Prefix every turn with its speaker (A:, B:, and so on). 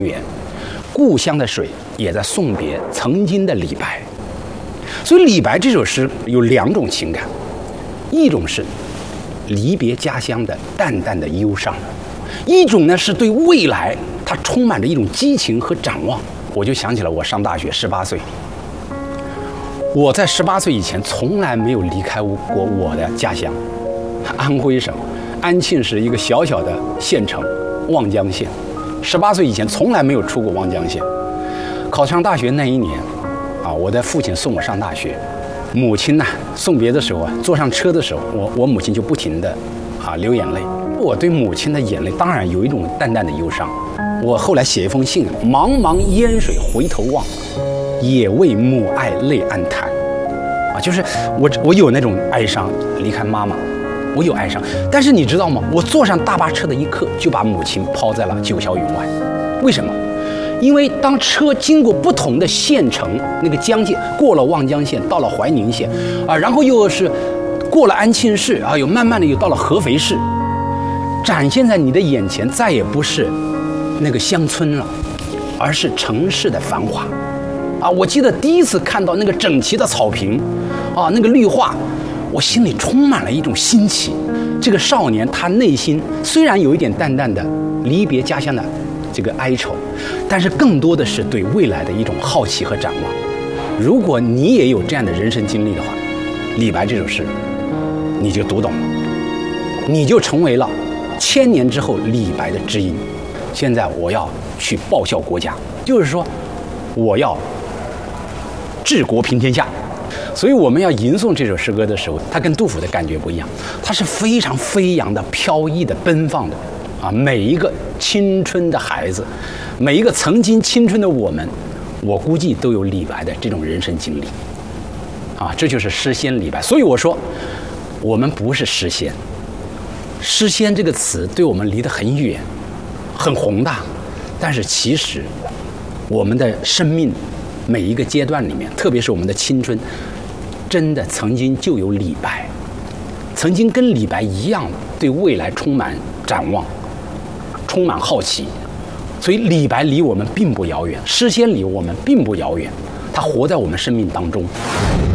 A: 远，故乡的水也在送别曾经的李白。所以李白这首诗有两种情感，一种是离别家乡的淡淡的忧伤，一种呢是对未来它充满着一种激情和展望。我就想起了我上大学18岁，我在18岁以前从来没有离开过我的家乡，安徽省安庆市一个小小的县城望江县。18岁以前从来没有出过望江县。考上大学那一年，我的父亲送我上大学，母亲呢送别的时候坐上车的时候，我母亲就不停的流眼泪。我对母亲的眼泪当然有一种淡淡的忧伤。我后来写一封信，茫茫烟水回头望，也为母爱泪暗弹。就是我有那种哀伤，离开妈妈，我有哀伤。但是你知道吗？我坐上大巴车的一刻，就把母亲抛在了九霄云外。为什么？因为当车经过不同的县城，那个疆界，过了望江县，到了怀宁县，然后又是过了安庆市，又慢慢的又到了合肥市，展现在你的眼前，再也不是那个乡村了，而是城市的繁华。我记得第一次看到那个整齐的草坪，那个绿化，我心里充满了一种新奇。这个少年他内心虽然有一点淡淡的离别家乡的这个哀愁，但是更多的是对未来的一种好奇和展望。如果你也有这样的人生经历的话，李白这首诗你就读懂了，你就成为了1000年之后李白的知音。现在我要去报效国家，就是说我要治国平天下。所以我们要吟诵这首诗歌的时候，它跟杜甫的感觉不一样，它是非常飞扬的、飘逸的、奔放的。每一个青春的孩子，每一个曾经青春的我们，我估计都有李白的这种人生经历。这就是诗仙李白。所以我说，我们不是诗仙。诗仙这个词对我们离得很远，很宏大，但是其实我们的生命每一个阶段里面，特别是我们的青春，真的曾经就有李白，曾经跟李白一样对未来充满展望，充满好奇。所以李白离我们并不遥远，诗仙离我们并不遥远，他活在我们生命当中。